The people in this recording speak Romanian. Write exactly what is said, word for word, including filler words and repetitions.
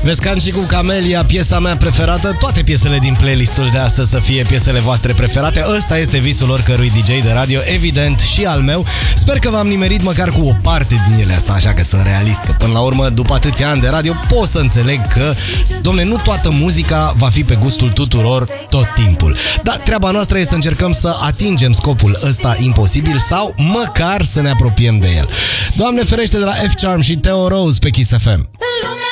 Vescan și cu Camelia, piesa mea preferată. Toate piesele din playlistul de astăzi să fie piesele voastre preferate. Ăsta este visul oricărui D J de radio, evident și al meu. Sper că v-am nimerit măcar cu o parte din ele asta, așa că sunt realist, că până la urmă, după atâția ani de radio, pot să înțeleg că, domne, nu toată muzica va fi pe gustul tuturor tot timpul. Dar treaba noastră e să încercăm să atingem scopul ăsta imposibil sau măcar să ne apropiem de el. Doamne ferește de la F-Charm și Theo Rose pe Kiss F M.